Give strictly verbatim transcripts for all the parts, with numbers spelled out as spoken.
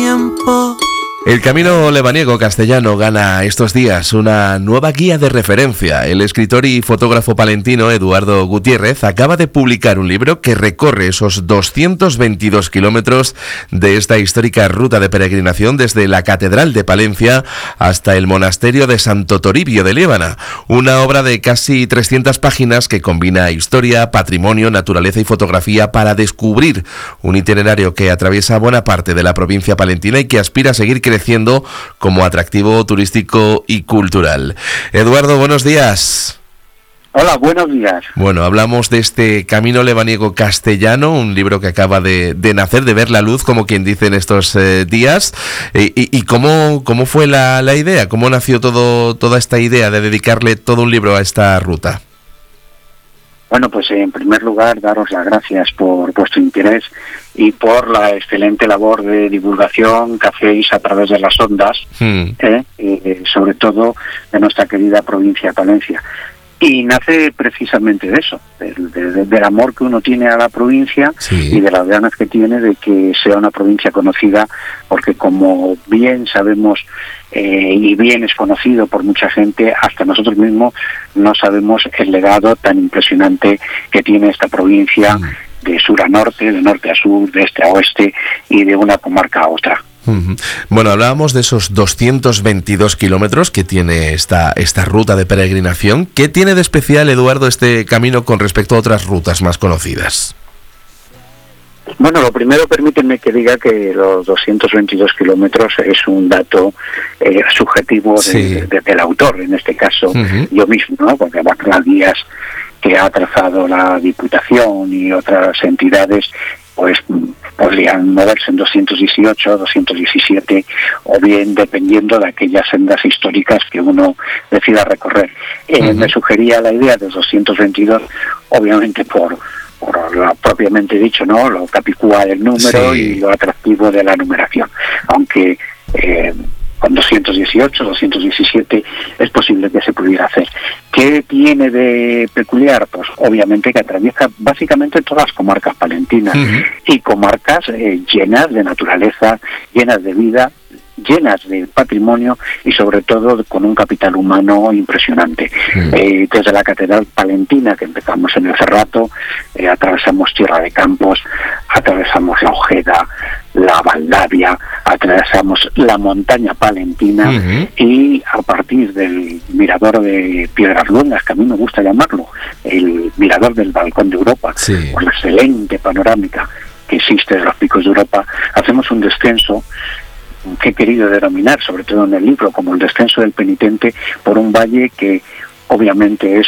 tiempo. El Camino Lebaniego Castellano gana estos días una nueva guía de referencia. El escritor y fotógrafo palentino Eduardo Gutiérrez acaba de publicar un libro que recorre esos doscientos veintidós kilómetros de esta histórica ruta de peregrinación desde la Catedral de Palencia hasta el Monasterio de Santo Toribio de Liébana. Una obra de casi trescientas páginas que combina historia, patrimonio, naturaleza y fotografía para descubrir un itinerario que atraviesa buena parte de la provincia palentina y que aspira a seguir creciendo como atractivo turístico y cultural. Eduardo, buenos días. Hola, buenos días. Bueno, hablamos de este Camino Lebaniego Castellano, un libro que acaba de, de nacer, de ver la luz, como quien dice en estos eh, días. ¿Y, y, y cómo, cómo fue la, la idea? ¿Cómo nació todo, toda esta idea de dedicarle todo un libro a esta ruta? Bueno, pues en primer lugar, daros las gracias por vuestro interés y por la excelente labor de divulgación que hacéis a través de las ondas, hmm. eh, eh, sobre todo de nuestra querida provincia de Palencia. Y nace precisamente de eso, del, de, del amor que uno tiene a la provincia, sí, y de las ganas que tiene de que sea una provincia conocida, porque como bien sabemos eh, y bien es conocido por mucha gente, hasta nosotros mismos no sabemos el legado tan impresionante que tiene esta provincia, mm. de sur a norte, de norte a sur, de este a oeste y de una comarca a otra. Bueno, hablábamos de esos doscientos veintidós kilómetros que tiene esta, esta ruta de peregrinación. ¿Qué tiene de especial, Eduardo, este camino con respecto a otras rutas más conocidas? Bueno, lo primero, permítanme que diga que los doscientos veintidós kilómetros es un dato eh, subjetivo de, sí. de, de, del autor, en este caso uh-huh. yo mismo, ¿no? Porque van las guías que ha trazado la Diputación y otras entidades, pues podrían moverse en doscientos dieciocho, doscientos diecisiete, o bien dependiendo de aquellas sendas históricas que uno decida recorrer. Eh, uh-huh. Me sugería la idea de doscientos veintidós, obviamente por, por lo propiamente dicho, ¿no? Lo capicúa del número, sí, y lo atractivo de la numeración. Aunque eh, con doscientos dieciocho, doscientos diecisiete es posible que se pudiera hacer. ¿Qué tiene de peculiar? Pues obviamente que atraviesa básicamente todas las comarcas palentinas, uh-huh. y comarcas eh, llenas de naturaleza, llenas de vida, llenas de patrimonio y sobre todo con un capital humano impresionante. Uh-huh. Eh, desde la Catedral Palentina, que empezamos en el Cerrato, eh, atravesamos Tierra de Campos, atravesamos la Ojeda, la Valdavia, atravesamos la montaña palentina, uh-huh. y a partir del mirador de Piedras Luengas, que a mí me gusta llamarlo, el mirador del Balcón de Europa, sí, por la excelente panorámica que existe de los picos de Europa, hacemos un descenso que he querido denominar, sobre todo en el libro, como el descenso del penitente por un valle que obviamente es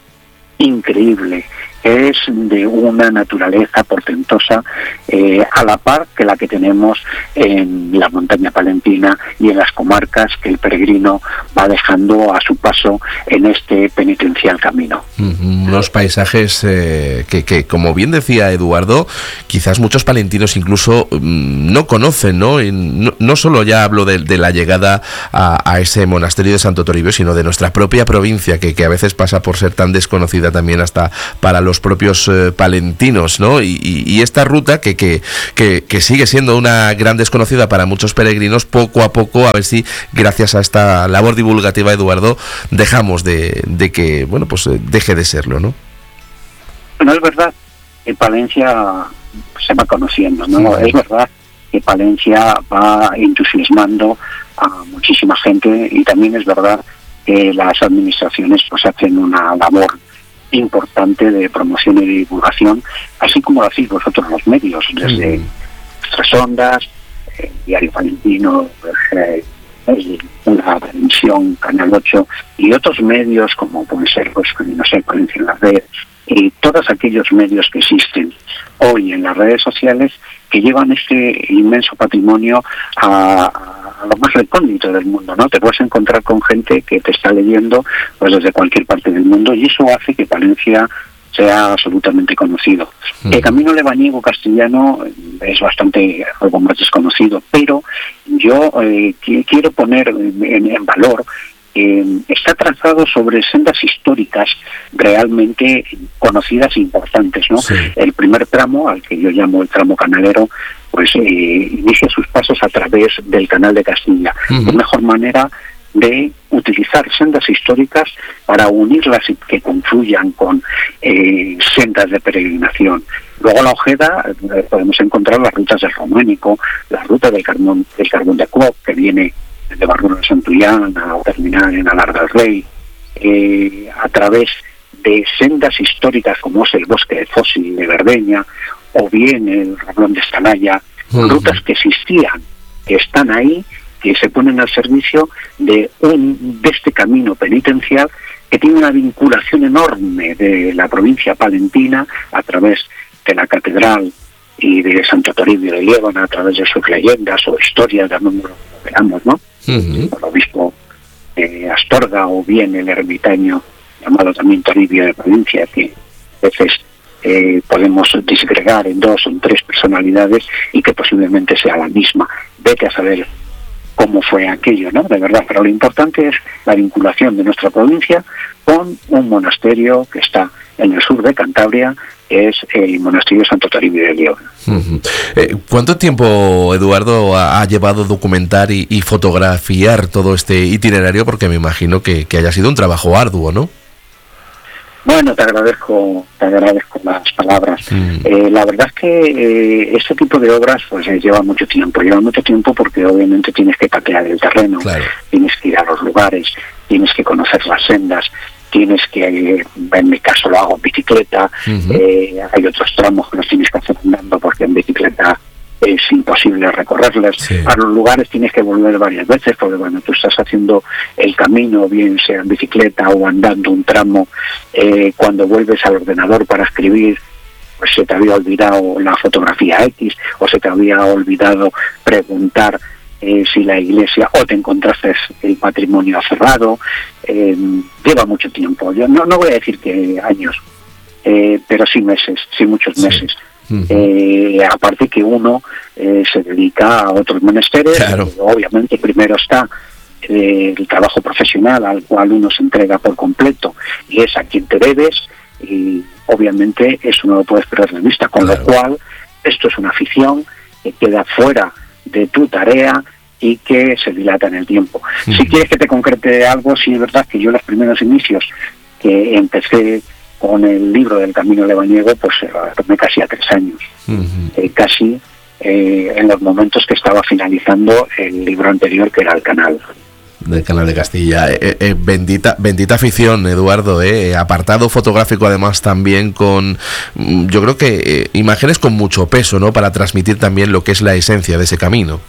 increíble, es de una naturaleza portentosa, eh, a la par que la que tenemos en la montaña palentina y en las comarcas que el peregrino va dejando a su paso en este penitencial camino. Mm-hmm. Unos paisajes eh, que, que, como bien decía Eduardo, quizás muchos palentinos incluso mm, no conocen, ¿no? Y no, no solo ya hablo de, de la llegada a, a ese monasterio de Santo Toribio, sino de nuestra propia provincia, que, que a veces pasa por ser tan desconocida también hasta para los propios eh, palentinos, ¿no? Y, y, y esta ruta que, que, que, que sigue siendo una gran desconocida para muchos peregrinos, poco a poco, a ver si gracias a esta labor divulgativa, Eduardo, dejamos de, de que, bueno, pues deje de serlo, ¿no? Bueno, es verdad que Palencia se va conociendo, ¿no? Sí. Es verdad que Palencia va entusiasmando a muchísima gente, y también es verdad que las administraciones pues hacen una labor importante de promoción y divulgación, así como lo hacéis vosotros los medios, desde mm. nuestras ondas, eh, Diario Palentino, eh, la televisión, Canal ocho, y otros medios como pueden ser, pues, no sé, Palencia en la red, y todos aquellos medios que existen hoy en las redes sociales que llevan este inmenso patrimonio a, a lo más recóndito del mundo, ¿no? Te puedes encontrar con gente que te está leyendo pues desde cualquier parte del mundo, y eso hace que Palencia sea absolutamente conocido. Mm. El Camino Lebaniego Castellano es bastante algo más desconocido, pero yo eh, quiero poner en, en valor eh, está trazado sobre sendas históricas realmente conocidas e importantes, ¿no? Sí. El primer tramo, al que yo llamo el tramo canalero, pues eh, inicia sus pasos a través del Canal de Castilla. Uh-huh. De mejor manera de utilizar sendas históricas para unirlas y que confluyan con eh, sendas de peregrinación. Luego en la Ojeda eh, podemos encontrar las rutas del Románico, la ruta del Carbón, del Carbón de Cuoc, que viene de Barruelo de Santullán a terminar en Alar del Rey, eh, a través de sendas históricas como es el Bosque de Fósil de Verdeña, o bien el Rablón de Estalaya, uh-huh. rutas que existían, que están ahí, que se ponen al servicio de un de este camino penitencial que tiene una vinculación enorme de la provincia palentina a través de la catedral y de Santo Toribio de Liébana, a través de sus leyendas o historias, llamémoslo como veamos, ¿no? Uh-huh. El obispo eh, Astorga, o bien el ermitaño llamado también Toribio de provincia, que a veces eh, podemos disgregar en dos o en tres personalidades y que posiblemente sea la misma. Vete a saber cómo fue aquello, ¿no? De verdad, pero lo importante es la vinculación de nuestra provincia con un monasterio que está en el sur de Cantabria, que es el monasterio Santo Toribio de Liébana. Uh-huh. Eh, ¿Cuánto tiempo, Eduardo, ha, ha llevado documentar y, y fotografiar todo este itinerario? Porque me imagino que, que haya sido un trabajo arduo, ¿no? Bueno, te agradezco, te agradezco las palabras. Mm. Eh, la verdad es que eh, este tipo de obras pues eh, lleva mucho tiempo, lleva mucho tiempo porque obviamente tienes que patear el terreno, claro. Tienes que ir a los lugares, tienes que conocer las sendas, tienes que, eh, en mi caso lo hago en bicicleta, uh-huh. eh, hay otros tramos que los tienes que hacer andando porque en bicicleta es imposible recorrerles. Sí. A los lugares tienes que volver varias veces porque bueno, tú estás haciendo el camino, bien sea en bicicleta o andando un tramo, eh, cuando vuelves al ordenador para escribir, pues se te había olvidado la fotografía X, o se te había olvidado preguntar eh, si la iglesia, o te encontraste el patrimonio cerrado. Eh, lleva mucho tiempo. Yo no, no voy a decir que años, eh, pero sí meses, sí muchos sí. meses. Uh-huh. Eh, aparte que uno eh, se dedica a otros menesteres, claro. eh, obviamente primero está eh, el trabajo profesional al cual uno se entrega por completo y es a quien te debes, y obviamente eso no lo puedes perder de vista, con claro. lo cual esto es una afición que queda fuera de tu tarea y que se dilata en el tiempo. Uh-huh. Si quieres que te concrete algo, sí es verdad que yo los primeros inicios que empecé con el libro del Camino Lebaniego, pues eh, tomé casi a tres años, uh-huh. eh, casi eh, en los momentos que estaba finalizando el libro anterior, que era El Canal. Del Canal de Castilla. Eh, eh, bendita bendita afición, Eduardo, eh, apartado fotográfico además también con, yo creo que eh, imágenes con mucho peso, ¿no? Para transmitir también lo que es la esencia de ese camino.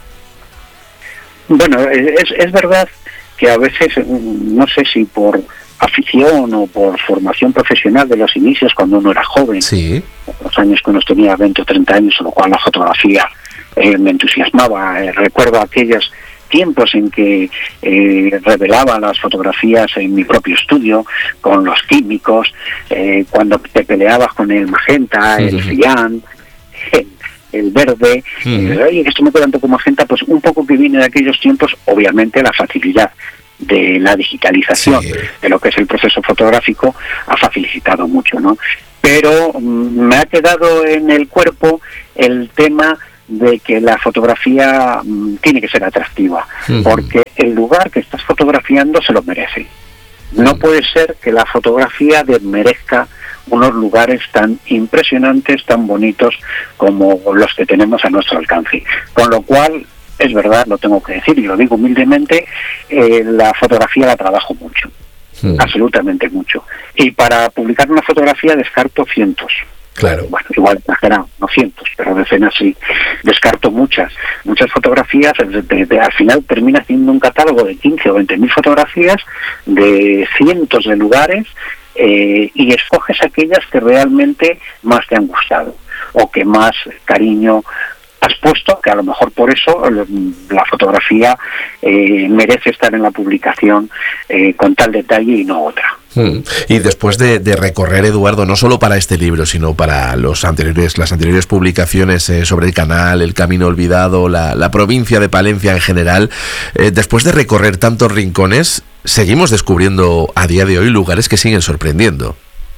Bueno, es, es verdad que a veces, no sé si por afición o por formación profesional de los inicios cuando uno era joven, sí. los años que uno tenía veinte o treinta años, con lo cual la fotografía eh, me entusiasmaba. Eh, recuerdo aquellos tiempos en que eh, revelaba las fotografías en mi propio estudio con los químicos, eh, cuando te peleabas con el magenta, sí, el cian, el, el verde, sí. eh, oye, esto me queda un poco magenta, pues un poco que viene de aquellos tiempos, obviamente la facilidad de la digitalización sí. de lo que es el proceso fotográfico ha facilitado mucho, ¿no? Pero mm, me ha quedado en el cuerpo el tema de que la fotografía mm, tiene que ser atractiva, uh-huh. porque el lugar que estás fotografiando se lo merece. No uh-huh. puede ser que la fotografía desmerezca unos lugares tan impresionantes, tan bonitos como los que tenemos a nuestro alcance. Con lo cual, es verdad, lo tengo que decir y lo digo humildemente, eh, la fotografía la trabajo mucho, sí. absolutamente mucho. Y para publicar una fotografía descarto cientos. Claro. Bueno, igual exagerado, no cientos, pero decenas sí. Descarto muchas, muchas fotografías, de, de, de, al final termina haciendo un catálogo de quince o veinte mil fotografías de cientos de lugares eh, y escoges aquellas que realmente más te han gustado o que más cariño has puesto, que a lo mejor por eso la fotografía eh, merece estar en la publicación eh, con tal detalle y no otra. Hmm. Y después de, de recorrer, Eduardo, no solo para este libro, sino para los anteriores, las anteriores publicaciones eh, sobre el canal, el camino olvidado, la, la provincia de Palencia en general, eh, después de recorrer tantos rincones, seguimos descubriendo a día de hoy lugares que siguen sorprendiendo.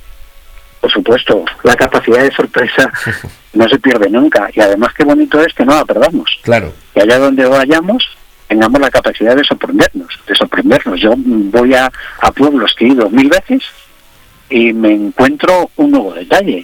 Por supuesto, la capacidad de sorpresa no se pierde nunca, y además qué bonito es que no la perdamos. Claro. Que allá donde vayamos tengamos la capacidad de sorprendernos, de sorprendernos. Yo voy a, a pueblos que he ido mil veces y me encuentro un nuevo detalle,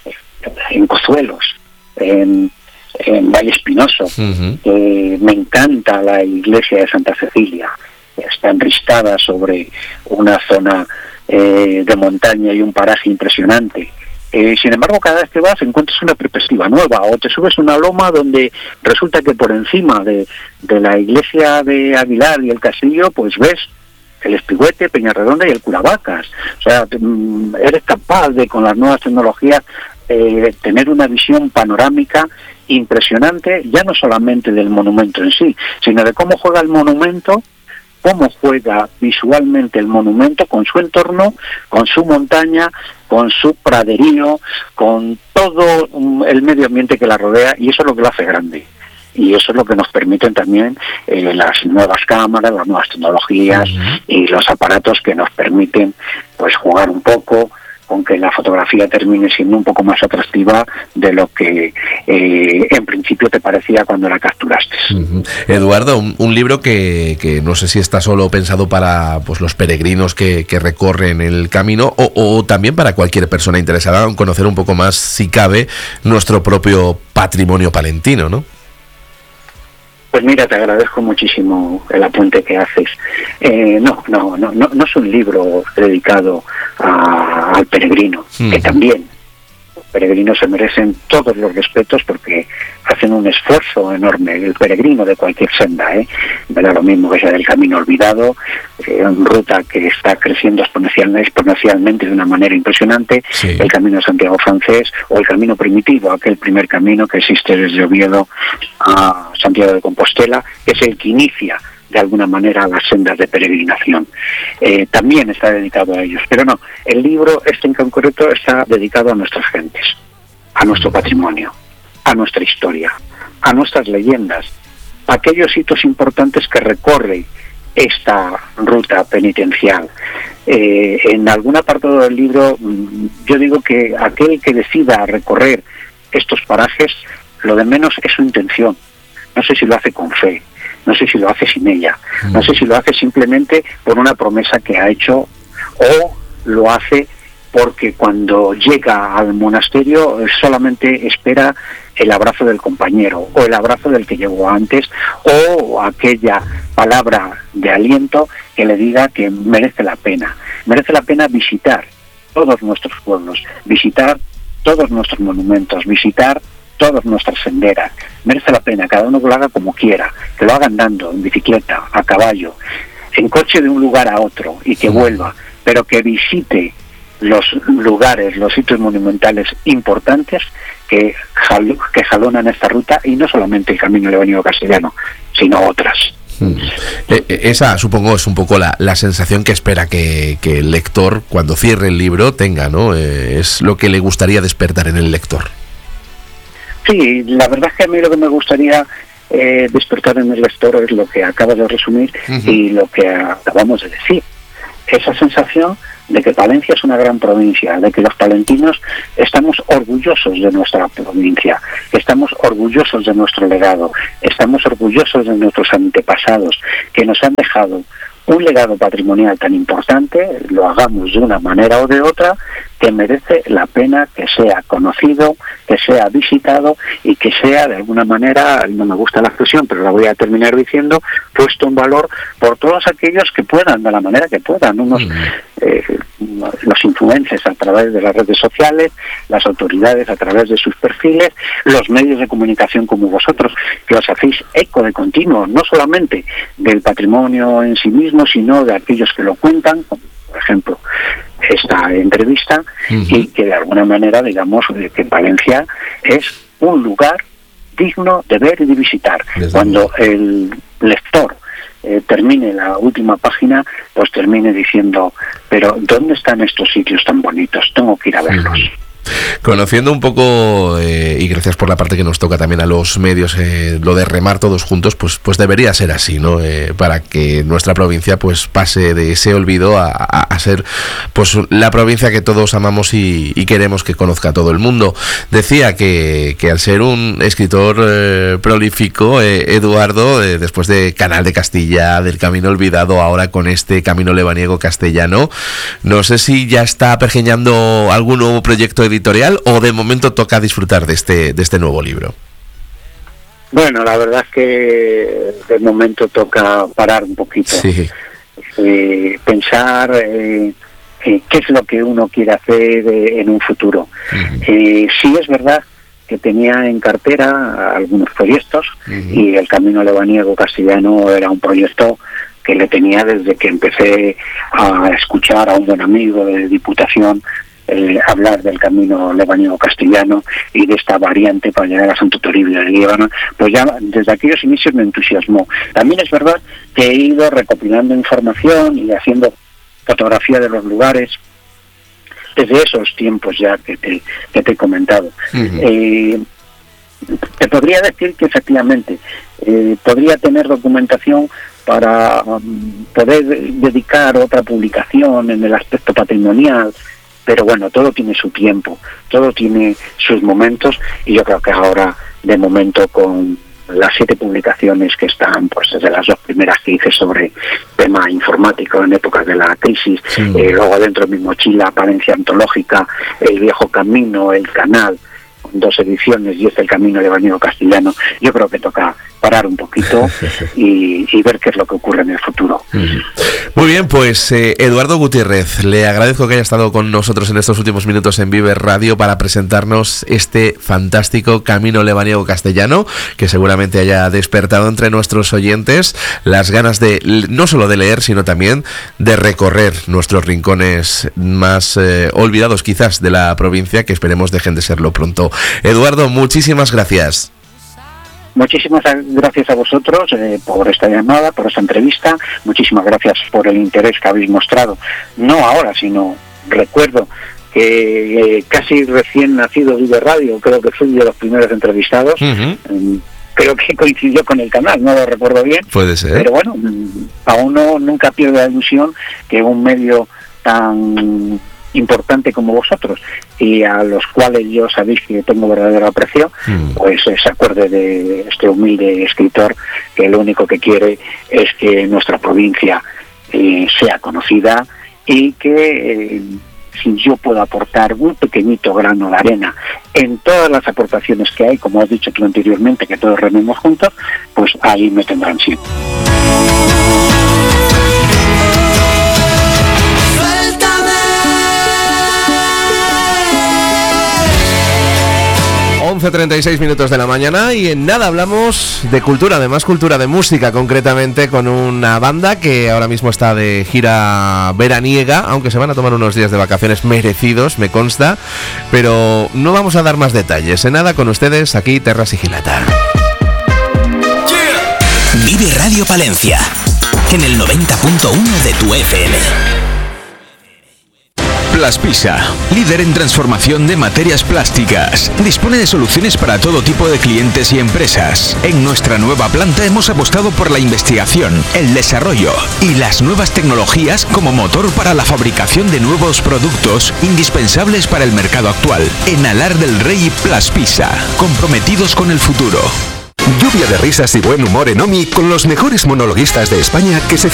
en Cozuelos, en, en Valle Espinoso. Uh-huh. eh, me encanta la iglesia de Santa Cecilia, está enristada sobre una zona eh, de montaña y un paraje impresionante. Eh, sin embargo, cada vez que vas encuentras una perspectiva nueva, o te subes una loma donde resulta que por encima de, de la iglesia de Aguilar y el castillo, pues ves el Espigüete, Peñarredonda y el Curavacas. O sea, eres capaz de, con las nuevas tecnologías, eh, tener una visión panorámica impresionante, ya no solamente del monumento en sí, sino de cómo juega el monumento, cómo juega visualmente el monumento con su entorno, con su montaña, con su praderío, con todo el medio ambiente que la rodea, y eso es lo que lo hace grande. Y eso es lo que nos permiten también eh, las nuevas cámaras, las nuevas tecnologías uh-huh. y los aparatos que nos permiten pues jugar un poco con que la fotografía termine siendo un poco más atractiva de lo que eh, en principio te parecía cuando la capturaste. Uh-huh. Eduardo, un, un libro que, que no sé si está solo pensado para pues los peregrinos que, que recorren el camino o, o también para cualquier persona interesada en conocer un poco más, si cabe, nuestro propio patrimonio palentino, ¿no? Pues mira, te agradezco muchísimo el apunte que haces. Eh, no, no, no, no, no es un libro dedicado a, al peregrino, mm. que también los peregrinos se merecen todos los respetos porque hacen un esfuerzo enorme. El peregrino de cualquier senda, ¿eh? Me da lo mismo que sea del camino olvidado, eh, una ruta que está creciendo exponencialmente, exponencialmente de una manera impresionante, sí. El camino de Santiago francés o el camino primitivo, aquel primer camino que existe desde Oviedo a Santiago de Compostela, que es el que inicia de alguna manera las sendas de peregrinación. Eh, también está dedicado a ellos, pero no, el libro este en concreto está dedicado a nuestras gentes, a nuestro patrimonio, a nuestra historia, a nuestras leyendas, a aquellos hitos importantes que recorre esta ruta penitencial. Eh, en algún apartado del libro yo digo que aquel que decida recorrer estos parajes, lo de menos es su intención. No sé si lo hace con fe, no sé si lo hace sin ella, no sé si lo hace simplemente por una promesa que ha hecho o lo hace porque cuando llega al monasterio solamente espera el abrazo del compañero o el abrazo del que llegó antes o aquella palabra de aliento que le diga que merece la pena, merece la pena visitar todos nuestros pueblos, visitar todos nuestros monumentos, visitar todas nuestras senderas. Merece la pena, cada uno que lo haga como quiera, que lo haga andando, en bicicleta, a caballo, en coche de un lugar a otro y que vuelva, pero que visite los lugares, los sitios monumentales importantes que, jal, que jalonan esta ruta, y no solamente el Camino Levanio Castellano, sino otras. Hmm. Esa, supongo, es un poco la, la sensación que espera que, que el lector, cuando cierre el libro, tenga, ¿no? Eh, es lo que le gustaría despertar en el lector. Sí, la verdad es que a mí lo que me gustaría eh, despertar en el lector es lo que acabas de resumir uh-huh. y lo que acabamos de decir. Esa sensación de que Palencia es una gran provincia, de que los palentinos estamos orgullosos de nuestra provincia, que estamos orgullosos de nuestro legado, estamos orgullosos de nuestros antepasados, que nos han dejado un legado patrimonial tan importante, lo hagamos de una manera o de otra, que merece la pena que sea conocido, que sea visitado y que sea de alguna manera, no me gusta la expresión, pero la voy a terminar diciendo, puesto en valor por todos aquellos que puedan, de la manera que puedan, unos eh, los influencers a través de las redes sociales, las autoridades a través de sus perfiles, los medios de comunicación como vosotros, que os hacéis eco de continuo, no solamente del patrimonio en sí mismo, sino de aquellos que lo cuentan, como por ejemplo esta entrevista, uh-huh. y que de alguna manera digamos que Palencia es un lugar digno de ver y de visitar. Desde Cuando luego. el lector eh, termine la última página, pues termine diciendo, pero ¿dónde están estos sitios tan bonitos? Tengo que ir a verlos. Sí. Conociendo un poco, eh, y gracias por la parte que nos toca también a los medios, eh, lo de remar todos juntos, pues pues debería ser así, ¿no? Eh, para que nuestra provincia pues pase de ese olvido a, a, a ser pues la provincia que todos amamos y, y queremos que conozca todo el mundo. Decía que, que al ser un escritor eh, prolífico, eh, Eduardo, eh, después de Canal de Castilla, del Camino Olvidado, ahora con este Camino Lebaniego Castellano, no sé si ya está pergeñando algún nuevo proyecto editorial o de momento toca disfrutar de este de este nuevo libro. Bueno, la verdad es que de momento toca parar un poquito, sí. eh, pensar eh, eh, qué es lo que uno quiere hacer eh, en un futuro. Uh-huh. Eh, sí es verdad que tenía en cartera algunos proyectos, uh-huh. y el Camino Lebaniego Castellano era un proyecto que le tenía desde que empecé a escuchar a un buen amigo de Diputación Eh, hablar del Camino Lebaniego Castellano y de esta variante para llegar a Santo Toribio de Líbano, pues ya desde aquellos inicios me entusiasmó. También es verdad que he ido recopilando información y haciendo fotografía de los lugares desde esos tiempos ya que te, que te he comentado. Uh-huh. Eh, te podría decir que efectivamente eh, podría tener documentación para um, poder dedicar otra publicación en el aspecto patrimonial, pero bueno, todo tiene su tiempo, todo tiene sus momentos, y yo creo que ahora, de momento, con las siete publicaciones que están, pues desde las dos primeras que hice sobre tema informático en épocas de la crisis, sí. eh, luego dentro de mi mochila, Palencia Antológica, El Viejo Camino, El Canal, dos ediciones, y este El Camino Lebaniego Castellano, yo creo que toca parar un poquito y, y ver qué es lo que ocurre en el futuro. Muy bien, pues eh, Eduardo Gutiérrez, le agradezco que haya estado con nosotros en estos últimos minutos en Vive Radio para presentarnos este fantástico Camino Lebaniego Castellano, que seguramente haya despertado entre nuestros oyentes las ganas de no solo de leer, sino también de recorrer nuestros rincones más eh, olvidados quizás de la provincia, que esperemos dejen de serlo pronto. Eduardo, muchísimas gracias. Muchísimas gracias a vosotros eh, por esta llamada, por esta entrevista. Muchísimas gracias por el interés que habéis mostrado. No ahora, sino recuerdo que eh, casi recién nacido Vive Radio, creo que fui de los primeros entrevistados. Uh-huh. Eh, creo que coincidió con el canal, no lo recuerdo bien. Puede ser. Pero bueno, a uno nunca pierde la ilusión que un medio tan importante como vosotros, y a los cuales yo sabéis que tengo verdadero aprecio, mm. pues se acuerde de este humilde escritor que lo único que quiere es que nuestra provincia eh, sea conocida, y que eh, si yo puedo aportar un pequeñito grano de arena en todas las aportaciones que hay, como has dicho tú anteriormente, que todos rememos juntos, pues ahí me tendrán siempre. once treinta y seis minutos de la mañana, y en nada hablamos de cultura, además cultura de música, concretamente con una banda que ahora mismo está de gira veraniega, aunque se van a tomar unos días de vacaciones merecidos, me consta, pero no vamos a dar más detalles. En nada, con ustedes aquí Terra Sigilata. Yeah. Vive Radio Palencia en el noventa punto uno de tu F M. Plaspisa, líder en transformación de materias plásticas. Dispone de soluciones para todo tipo de clientes y empresas. En nuestra nueva planta hemos apostado por la investigación, el desarrollo y las nuevas tecnologías como motor para la fabricación de nuevos productos indispensables para el mercado actual. En Alar del Rey, Plaspisa, comprometidos con el futuro. Lluvia de risas y buen humor en OMI con los mejores monologuistas de España que se